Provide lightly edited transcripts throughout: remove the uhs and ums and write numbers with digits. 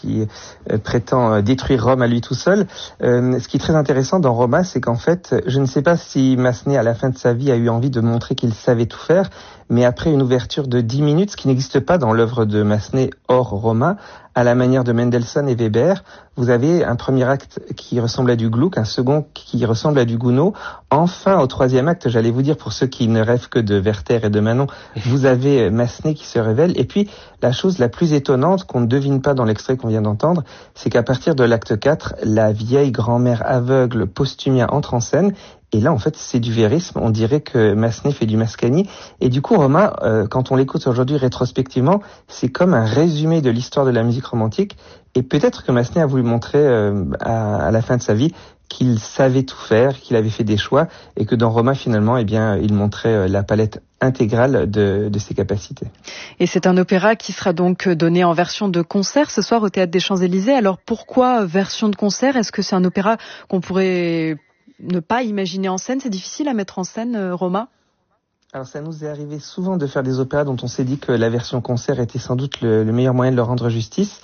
qui prétend détruire Rome à lui tout seul. Ce qui est très intéressant dans Roma, c'est qu'en fait, je ne sais pas si Massenet, à la fin de sa vie, a eu envie de montrer qu'il savait tout faire, mais après une ouverture de 10 minutes, ce qui n'existe pas dans l'œuvre de Massenet hors Roma, à la manière de Mendelssohn et Weber, vous avez un premier acte qui ressemble à du Gluck, un second qui ressemble à du Gounod. Enfin, au troisième acte, j'allais vous dire, pour ceux qui ne rêvent que de Werther et de Manon, vous avez Massenet qui se révèle. Et puis, la chose la plus étonnante qu'on ne devine pas dans l'extrait qu'on vient d'entendre, c'est qu'à partir de l'acte 4, la vieille grand-mère aveugle Postumia entre en scène. Et là, en fait, c'est du vérisme. On dirait que Massenet fait du Mascagni. Et du coup, Roma, quand on l'écoute aujourd'hui rétrospectivement, c'est comme un résumé de l'histoire de la musique romantique. Et peut-être que Massenet a voulu montrer à la fin de sa vie qu'il savait tout faire, qu'il avait fait des choix, et que dans Roma, finalement, eh bien, il montrait la palette intégrale de ses capacités. Et c'est un opéra qui sera donc donné en version de concert ce soir au Théâtre des Champs-Élysées. Alors pourquoi version de concert ? Est-ce que c'est un opéra qu'on pourrait ne pas imaginer en scène? C'est difficile à mettre en scène, Roma? Alors ça nous est arrivé souvent de faire des opéras dont on s'est dit que la version concert était sans doute le meilleur moyen de leur rendre justice.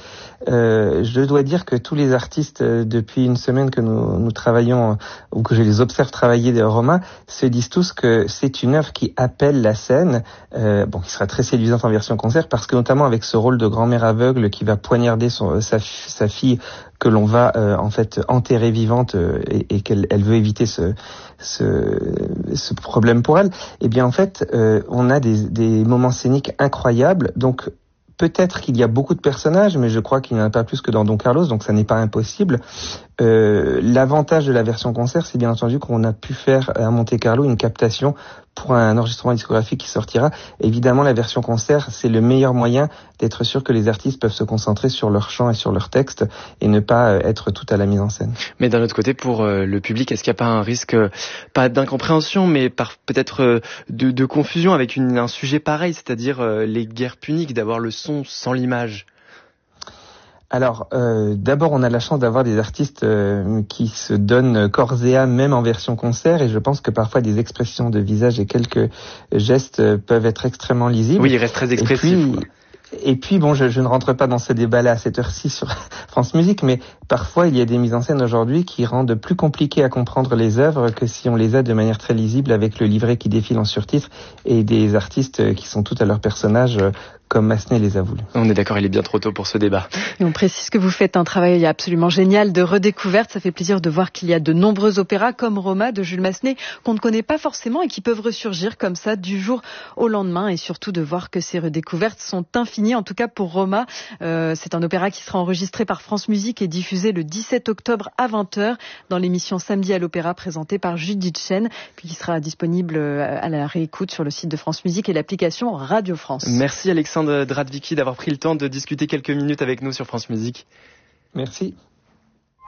Je dois dire que tous les artistes, depuis une semaine que nous travaillons, ou que je les observe travailler de Roma, se disent tous que c'est une œuvre qui appelle la scène, qui sera très séduisante en version concert, parce que notamment avec ce rôle de grand-mère aveugle qui va poignarder sa fille, que l'on va en fait enterrer vivante, et qu'elle veut éviter ce problème pour elle. Eh bien en fait, on a des moments scéniques incroyables. Donc peut-être qu'il y a beaucoup de personnages, mais je crois qu'il n'y en a pas plus que dans Don Carlos, donc ça n'est pas impossible. L'avantage de la version concert, c'est bien entendu qu'on a pu faire à Monte-Carlo une captation pour un enregistrement discographique qui sortira. Évidemment, la version concert, c'est le meilleur moyen d'être sûr que les artistes peuvent se concentrer sur leur chant et sur leur texte et ne pas être tout à la mise en scène. Mais d'un autre côté, pour le public, est-ce qu'il n'y a pas un risque, pas d'incompréhension, mais peut-être de confusion avec un sujet pareil, c'est-à-dire les guerres puniques, d'avoir le son sans l'image? Alors, d'abord, on a la chance d'avoir des artistes qui se donnent corps et âme, même en version concert, et je pense que parfois des expressions de visage et quelques gestes peuvent être extrêmement lisibles. Oui, il reste très expressif. Et puis bon, je ne rentre pas dans ce débat-là à cette heure-ci sur France Musique, mais parfois il y a des mises en scène aujourd'hui qui rendent plus compliqué à comprendre les œuvres que si on les a de manière très lisible avec le livret qui défile en surtitres et des artistes qui sont tout à leur personnage, comme Massenet les a voulu. On est d'accord, il est bien trop tôt pour ce débat. Et on précise que vous faites un travail absolument génial de redécouverte. Ça fait plaisir de voir qu'il y a de nombreux opéras comme Roma de Jules Massenet qu'on ne connaît pas forcément et qui peuvent ressurgir comme ça du jour au lendemain, et surtout de voir que ces redécouvertes sont infinies. En tout cas pour Roma, c'est un opéra qui sera enregistré par France Musique et diffusé le 17 octobre à 20h dans l'émission Samedi à l'Opéra présentée par Judith Chen, puis qui sera disponible à la réécoute sur le site de France Musique et l'application Radio France. Merci Alexandre Dradvicki d'avoir pris le temps de discuter quelques minutes avec nous sur France Musique. Merci.